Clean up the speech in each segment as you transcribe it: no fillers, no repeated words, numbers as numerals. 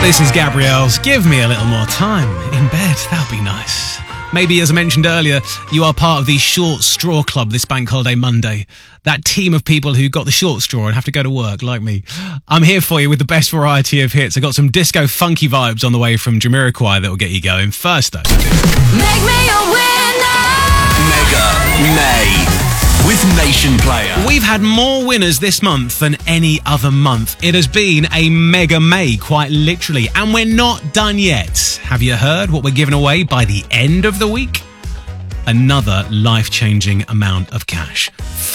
This is Gabrielle's Give Me a Little More Time in bed. That'll be nice. Maybe, as I mentioned earlier, you are part of the Short Straw Club this Bank Holiday Monday. That team of people who got the short straw and have to go to work, like me. I'm here for you with the best variety of hits. I got some disco funky vibes on the way from Jamiroquai that will get you going. First, though. Make me a winner! Mega May with Nation Player. We've had more winners this month than any other month. It has been a Mega May, quite literally. And we're not done yet. Have you heard what we're giving away by the end of the week? Another life-changing amount of cash.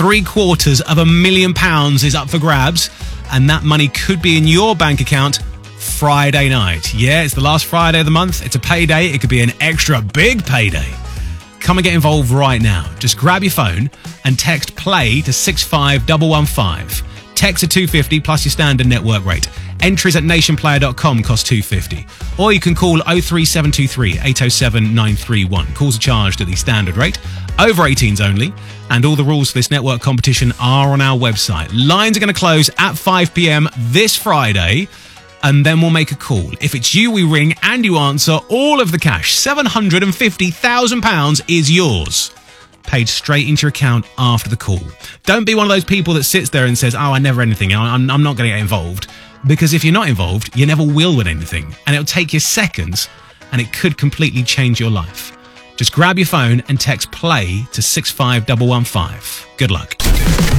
£750,000 is up for grabs, and that money could be in your bank account Friday night. Yeah, it's the last Friday of the month. It's a payday. It could be an extra big payday. Come and get involved right now. Just grab your phone and text PLAY to 65115. Text at $250 plus your standard network rate. Entries at nationplayer.com cost $250. Or you can call 03723 807 931. Calls are charged at the standard rate. Over 18s only. And all the rules for this network competition are on our website. Lines are going to close at 5 p.m. this Friday. And then we'll make a call. If it's you, we ring and you answer. All of the cash, £750,000, is yours. Paid straight into your account after the call. Don't be one of those people that sits there and says, oh, I never anything. I'm not going to get involved. Because if you're not involved, you never will win anything. And it'll take you seconds, and it could completely change your life. Just grab your phone and text PLAY to 65115. Good luck.